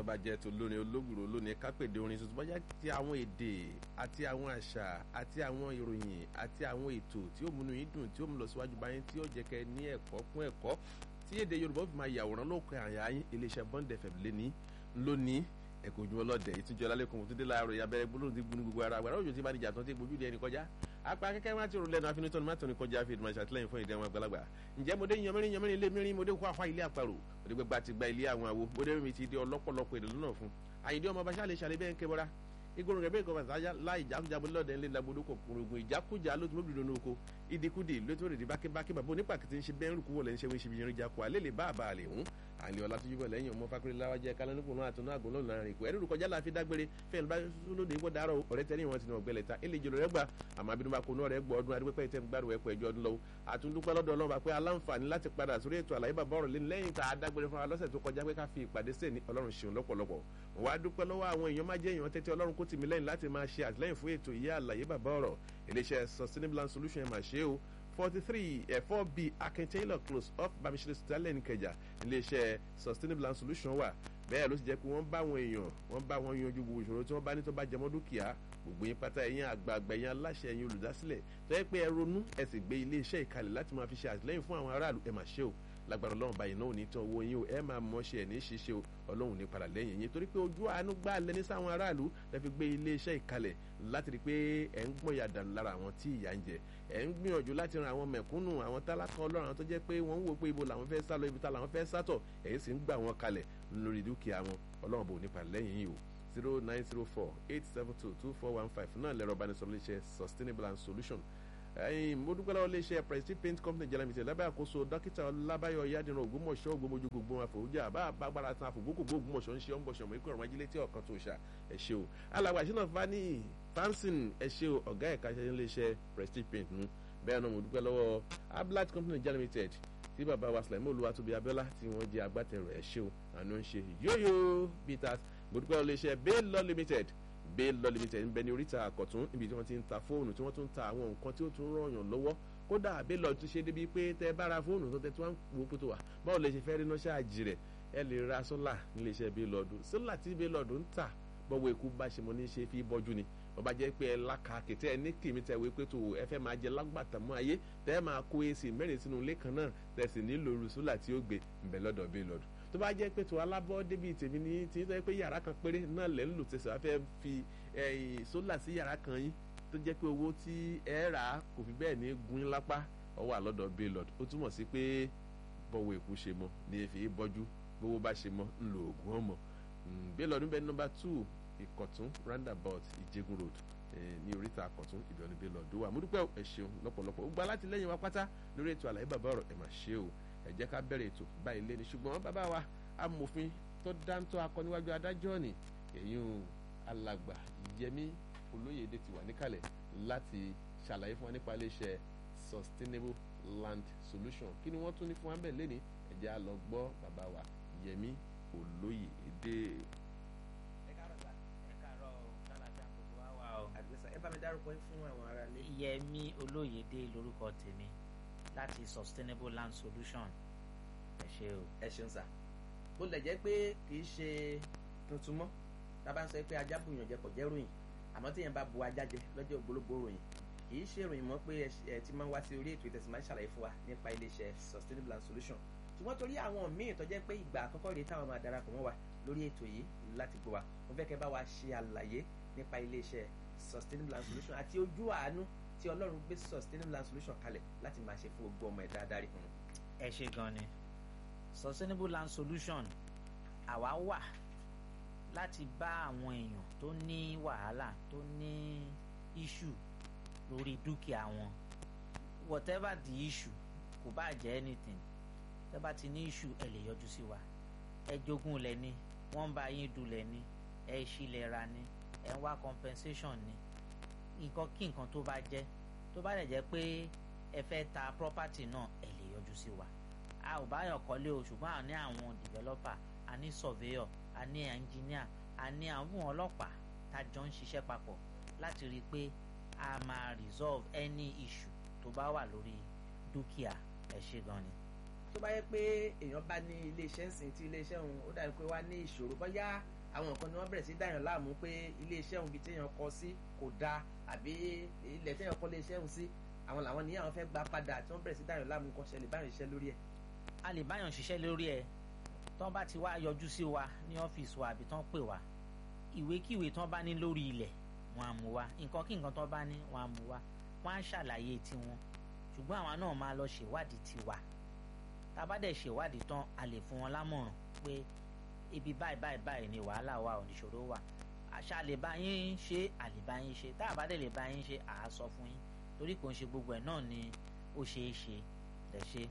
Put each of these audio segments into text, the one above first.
bá jẹ́ tó lórin olóògùrò lónìí kápèdé orin tuntun bọ́jà ti àwọn èdè àti àwọn àṣà àti àwọn ìròyìn àti àwọn ètò tí ó múnú yín dùn tí ó mú lọ síwájú báyìí tí ó jẹ́ kẹ́ ní ẹ̀kọ́ kún ẹ̀kọ́ tí èdè Yorùbá fi máa yàwòrán lóko àyà yín iléeṣẹ́ Bond FM lónìí ẹ̀kọ́ ojúmọ́ lọ́dẹ̀ ìtújọ́ lálẹ́kùn tó dé láàárọ̀ ìyàbẹ̀rẹ̀ gbólóhùn ti gbónú gbogbo ara àgbàrá òjò tí bá níjà tán tí gbójú di ẹni kọjá apá akẹ́kẹ́ máa ti rò lẹ́nu afinitọ́ni máa tọ́ni kọjá fi ìdùnnú àṣàtìlẹ́yìn fún ìdí àwọn àgbàlagbà ǹjẹ́ mo dé yanmẹ́rin ilé mẹ́rin mo dé kó àfa ilé àparò mo dé gbẹgbà ti gba ilé àwọn àwo mo dé mi ti di ọlọ́pọ̀lọpọ̀ èdè lọ́nà fún àyìndé ọmọ bá ṣàlẹ̀ ṣàlẹ̀ bẹ́ẹ̀ ń kébọ́ra igorun rẹ̀ bẹ́ẹ̀ kọ́ bàtà láì jákújábọ̀ lọ́dẹ̀ ńlẹ̀ lagbodò kòkòrògùn ìjákújá ló ti mọ́ bìrì lóko ìdíkúdì ló ti rèé bákébáké bàbá onípàkìtì ń ṣe bẹ́ẹ̀ rúkú wọlé ń ṣe wíṣí bìyànjú jákò alẹ́ lè bá àbá àlè hùn àlè ọ̀la tó yíbọ̀ lẹ́yìn ọmọ fákúrẹ́ láwájẹ́ kálánúkù náà àtúnú àgùn lọ́nà àrìn ìkó ẹ̀rú kọjá láfi dágbére fẹ́ẹ̀ bá lóde ìwọ́ dárọ̀ ọ̀rẹ́ tẹ́lẹ̀ wọn ti nà ọ̀gbẹ́lẹ̀ ta ilé ìjọba rẹ̀ gbà àmọ́ abínú bá kó náà rẹ̀ gbọ́ ọdún adúpẹ́ tẹ́ ń gbádùn ẹ̀kọ́ ẹjọ́ ọdún lọ́wọ́ àtúndúpẹ́ lọ́dọ̀ Ọlọ́run bá pé aláǹfààní láti padà sórí ètò àlàyé bàbá ọ̀rọ̀ lẹ́yìn tá a dágbére fún wa lọ́sẹ̀ tó kọjá pé ká fi ìpàdé sè ní Ọlọ́run ṣeun lọ́pọ̀lọpọ̀ wàá dúpẹ́ lọ́wọ́ àwọn èèyàn má jẹ́ èèyàn tẹ́tẹ́ Ọlọ́run kó tì mí lẹ́yìn láti máa ṣe àtìlẹ́yìn fún ètò ìyá àlàyé bàbá ọ̀rọ̀ iléeṣẹ́ Sustainable Land Solution máa ṣe o 43 4B Akin Taylor close off Bamisire Stalin Ìkẹjà iléeṣẹ́ Sustainable Land Solution wà bẹ́ẹ̀ ló sì jẹ́ pé wọ́n bá wọn yanjú gbogbo ìṣòro tí wọ́n bá ní tó bá jẹmọ́ dúkìá gbogbo yín pátá ẹ̀yin àgbààgbà ẹ̀yin aláṣẹ ẹ̀yin olùdásílẹ̀ tó yẹ pé ẹ ronú ẹ sì gbé iléeṣẹ́ ìkalẹ̀ láti máa fi ṣe àtìlẹ́yìn fún àwọn aráàlú ẹ máa ṣe o lágbára Ọlọ́run báyìí náà ò ní tán owó yín o ẹ máa mọ̀ ṣe ẹ̀ ní ṣíṣe o Ọlọ́run ní padà lẹ́yìn yín torí pé ojú àánú gbá lẹ́ni sáwọn aráàlú lẹ fi gbé iléeṣẹ́ ìkalẹ̀ láti rí i pé ẹ̀ ń gbọ́n yàdà lára àwọn tí ìyà ń jẹ ẹ̀ ń gbìyànjú láti ran àwọn mẹ̀kúnnù àwọn tálákà Ọlọ́run àwọn tó jẹ́ pé wọ́n ń wò pé ibo làwọn fẹ́ sá lọ ibi tá làwọn fẹ́ sátọ̀ ẹ̀yin sì ń gbà wọn kalẹ̀ lórí dúkìá wọn Ọlọ́run bò ní padà lẹ́yìn yín o 0904-872-2415 náà lẹ́rọ ìbánisọ̀rọ̀ iléeṣẹ́ Sustainable Land Solution mo dúpẹ́ lọ́wọ́ iléeṣẹ́ Prestige Paint Company jẹ́lámìtì lábẹ́ àkóso dókítà Ọlábáyọ̀ Yádìran Ògbómọ̀ṣọ́ ògbómojú gbogbo àfọwọ́jà bá agbára tán àfọ̀gbókògbó Ògbómọ̀ṣọ́ ń ṣe ọ́nbọ̀ṣọ́ mọ́ ikú ọ̀rọ̀ ajílẹ̀ tí ọ̀kan tó ṣà ẹ ṣé o alàgbà ṣínà fani fansin ẹ ṣé o ọ̀gá ẹ̀ka ṣe iléeṣẹ́ Prestige Paint nu bẹ́ẹ̀ náà mo dúpẹ́ lọ́wọ́ Ablat Company jẹ́lámìtì tí bàbá wa Sulaimon Olúwatóbi Abíọ́lá tí wọ́n jẹ́ agbátẹrù ẹ ṣé o àná ń ṣe yóyó bitters mo dúpẹ́ lọ́wọ́ iléeṣẹ́ Baylor Limited Baylor Limited ń bẹ ní oríta àkọ̀tún níbi tí wọ́n ti ń ta fóònù tí wọ́n tún ń ta àwọn nǹkan tí ó tún rọ̀yàn lọ́wọ́ kódà Baylor tún ṣe débi pé tẹ́ bá ra fóònù tó tẹ́ tí wọ́n ń wo pé tó wà báwo lè ṣe fẹ́ rí náà ṣáàjì rẹ̀ ẹ lè ra sólà nílé iṣẹ́ Baylor sólà tí Baylor ń tà bọ́wọ́ ikú bá ṣe mọ́ ní ṣe fi bọ́jú ni wọ́n bá jẹ́ pé ẹ láka kẹtẹ́ ẹ ní kìmí tẹ̀ wé pé tó ẹ fẹ́ máa jẹ lágbàtàmú ayé tẹ́ ẹ máa kó AC mẹ́rin sínú ilé kan náà tẹ́ sì nílò irú sólà tí ó gbé ń bẹ lọ́dọ̀ Baylor tó bá jẹ́ pé tó alábọ́ débi tèmi ní tí tó yẹ pé yàrá kan péré náà lẹ́ ń lò tẹ̀sán fẹ́ fi sólà sí yàrá kan yín tó jẹ́ pé owó tí ẹ rà á kò fi bẹ́ẹ̀ ní gun lápá ó wà lọ́dọ̀ Baylor ó túmọ̀ sí pé bọ́wọ́ èkú ṣe mọ́ ní efi bọ́jú bówó bá ṣe mọ́ ń lo oògùn ọmọ Baylor níbẹ̀ nọ́mbà 2 Ìkọ̀tún roundabout Ìjẹ̀gùn road ní oríta Àkọ̀tún ìbẹ̀ ní Baylor dó wà mo dúpẹ́ ẹ ṣeun lọ́pọ̀lọpọ̀ gbogbo alátìlẹ́yìn wa pátá lórí ètò àlàyé bàbá ọ̀rọ̀ ẹ̀ mà ṣe o ẹ jẹ́ ká bẹ̀rẹ̀ ètò báyìí lé ní ṣùgbọ́n bàbá wa amòfin tó dáńtọ́ akọ́níwájú adájọ́ ni èyún alàgbà Yẹmí Olóyèdè ti wà níkàlẹ̀ láti ṣàlàyé fún wa nípa iléeṣẹ́ Sustainable Land Solution kí ni wọ́n tún ní fún wa bẹ́ẹ̀ lé ní ẹ jẹ́ á lọ gbọ́ bàbá wa Yẹmí Olóyèdè. ẹ káàárọ̀ lálàjà gbogbo wa wà o. àgbẹ̀sà ẹ bá mi dárúkọ yín fún àwọn ará ilé. Yẹmí Olóyèdè lórúkọ tèmi láti Sustainable Land Solution ẹ ṣé o. ẹ ṣeun sà bó lè jẹ́ pé kì í ṣe tuntun mọ́ tá a bá ń sọ pé ajá bùyàn jẹ kò jẹ́ ròyìn àmọ́ tí yẹn bá bu ajá jẹ lọ́jọ́ ògbólógbó ròyìn kì í ṣe ròyìn mọ́ pé ẹ ti máa ń wá sí orí ètò ìtẹ̀sí máa ń ṣàlàyé fún wa nípa iléeṣẹ́ Sustainable Land Solution ṣùgbọ́n torí àwọn míì tó jẹ́ pé ìgbà àkọ́kọ́ rèé táwọn máa darapọ̀ mọ́ wa lórí ètò yìí láti gbọ́ wa mo fẹ́ kẹ́ bá wa ṣe àlàyé nípa iléeṣẹ́ Sustainable Land Solution àti ojú àánú tí Ọlọ́run gbé Sustainable Land Solution kalẹ̀ láti máa ṣe fún gbogbo ọmọ ẹ̀dá adarí. ẹ ṣé gan ni Sustainable Land Solution àwa wà láti bá àwọn èèyàn tó ní wàhálà tó ní issue lórí dúkìá wọn whatever the issue kò bá jẹ́ anything tẹ́ bá ti ní issue ẹ lè yọjú sí wa ẹ jogún lẹ̀ ni wọ́n ń bá yín dulẹ̀ ni ẹ ṣílẹ̀ ra ni ẹ ń wá compensation ni nǹkan kí nǹkan tó bá jẹ́ tó bá lè jẹ́ pé ẹ fẹ́ ta property náà ẹ lè yọjú sí wa a ò bá yàn kọ́lé o ṣùgbọ́n a ní àwọn developer a ní surveyor a ní engineer a ní àwọn ọlọ́pàá tá a jọ ń ṣiṣẹ́ papọ̀ láti rí i pé a máa resolve any issue tó bá wà lórí dúkìá ẹ ṣé gan ni. tó bá yẹ pé èèyàn bá ní iléeṣẹ́ ń sìn tí iléeṣẹ́ òun ó dàbí pé wá ní ìṣòro bóyá àwọn nǹkan ni wọ́n bẹ̀rẹ̀ sí dáyàn láàmú pé iléeṣẹ́ òun bíi téèyàn kọ sí kò dáa àbí ilẹ̀ téèyàn kọ́ iléeṣẹ́ òun sí àwọn làwọn ní àwọn fẹ́ gbà padà tí wọ́n bẹ̀rẹ̀ sí dáyàn láàmú kan ṣe lè báyàn ṣiṣẹ́ lórí ẹ̀. a lè báyàn ṣiṣẹ́ lórí ẹ̀ tán bá ti wá yọjú sí wa ní ọ́fíìsì wa àbí tán pè wá ìwékíwé tán bá ní lórí ilẹ̀ wọn á mú wá nǹkan kí nǹkan tán bá ní wọn á mú wá wọn á ṣàlàyé tiwọn ṣùgbọ́n àwọn náà máa lọ ṣèwádìí tiwa tá a bá dẹ̀ ṣèwádìí tán a lè fún wọn lámọ̀ràn pé ibi báyìí ni wàhálà wa ò níṣòro wà àṣà lè bá yín ṣe àlè bá yín ṣe tá a bá dẹ̀ lè bá yín ṣe à á sọ fún yín torí kò ń ṣe gbogbo ẹ̀ náà ni ó ṣeé ṣe lè ṣe.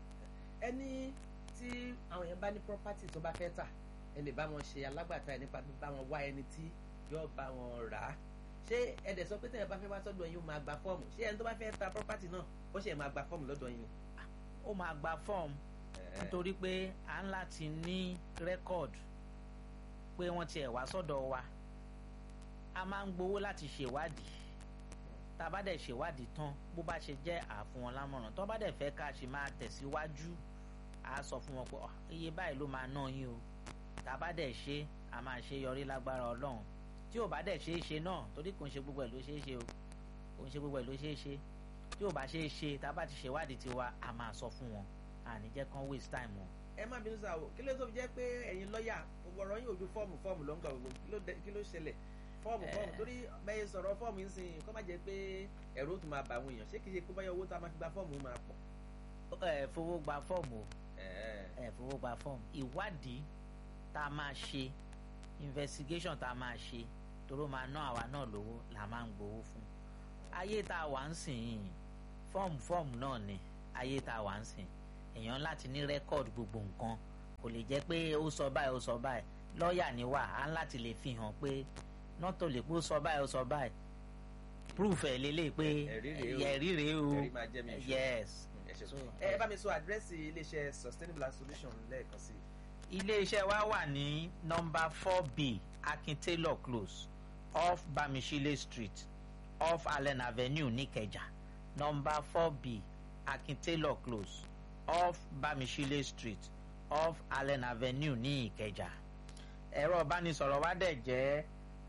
ẹni tí àwọn èèyàn bá ní property tó bá fẹ́ tà ẹ lè bá wọn ṣe alágbàtà ẹ nípa bá wọn wá ẹni tí yóò bá wọn rà á ṣé ẹ dẹ̀ sọ pé tẹ̀yìn bá fẹ́ wá sọ́dọ̀ yín ó máa gba fọ́ọ̀mù ṣé ẹni tó bá fẹ́ ta property náà ó ṣe máa gba fọ́ọ̀mù lọ́dọ̀ yín ni. ó máa gba fọ́ọ̀mù nítorí pé à ń láti ní rẹ́kọ̀d pé wọ́n tiẹ̀ wá sọ́dọ̀ wa a máa ń gbowó láti ṣèwádìí tá a bá dẹ̀ ṣèwádìí tán bó bá ṣe jẹ́ àfún wọn lámọ̀ràn tó bá dẹ̀ fẹ́ ká ṣe máa tẹ̀síwájú a sọ fún wọn pé iye báyìí ló máa ná yín o tá a bá dẹ̀ ṣe a máa ṣe yọrí lágbára Ọlọ́run tí ò bá dẹ̀ ṣe é ṣe náà torí kò ń ṣe gbogbo ẹ̀ ló ṣe é ṣe o kò ń ṣe gbogbo ẹ̀ ló ṣe é ṣe tí ò bá ṣe é ṣe tá a bá ti ṣèwádìí tiwa a máa sọ fún wọn àní jẹ́ kán waste time wọn. ẹ má bínú sáà o kí ló tó fi jẹ́ pé ẹ̀yin lọ́ọ̀yà gbogbo ọ̀rọ̀ yín ojú fọ́ọ̀mù ló ń gbà gbogbo kí ló ṣẹlẹ̀ fọ́ọ̀mù torí bẹ́ẹ̀ sọ̀rọ̀ fọ́ọ̀mù ń sìn kó má jẹ́ pé ẹ̀rọ tó máa bà àwọn èèyàn ṣé kìí ṣe pé báyọ̀ owó tá a máa fi gba fọ́ọ̀mù máa pọ̀. fowó gba fọ́ọ̀mù fowó gba fọ́ọ̀mù ìwádìí tá a máa ṣe investigation tá a máa ṣe toró máa ná àwa náà lówó là máa ń gbowó fún ayé tá a wà ń sìn fọ́ọ̀mù náà ni ayé tá a wà ń sìn èèyàn láti ní rẹ́kọ̀dù gbogbo nǹkan kò lè jẹ́ pé ó sọ báyìí lọ́ọ̀yà ni wà á ń láti lè fi hàn pé nọ́tò lè pé ó sọ báyìí proof ẹ̀ lélẹ̀ pé ẹ̀rí rèé o yes. ẹ bá mi sọ àdírẹ́sì iléeṣẹ́ Sustainable Land Solution lẹ́ẹ̀kan sí. iléeṣẹ́ wa wà ní nọ́mbà 4B Akin Taylor Close off Bamishile Street off Allen Avenue Nìkẹjà nọ́mbà 4B Akin Taylor Close off Bamishile Street off Allen Avenue ní Ìkẹjà. ẹ̀rọ ìbánisọ̀rọ̀ wa dẹ̀ jẹ́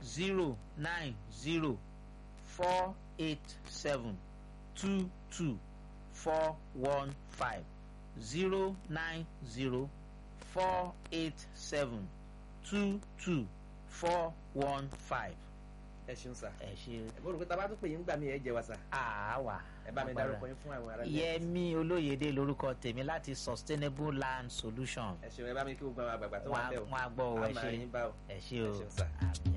09048722415 09048722415. ẹ ṣeun sá. ẹ ṣe. ẹ bó rò pé tá a bá tún pè yín gbà mí ẹ jẹ wa sá. àwa. ẹ bá mi dárúkọ yín fún àwọn ará ilé. Yẹmí Olóyèdé lórúkọ tèmi láti Sustainable Land Solution. ẹ ṣeun ẹ bá mi kí gbogbo àwọn àgbààgbà tó wà bẹ́ẹ̀ o. wọn á gbọ́ ọ ẹ ṣe àmà yín bá o. ẹ ṣe o. ẹ ṣeun sá.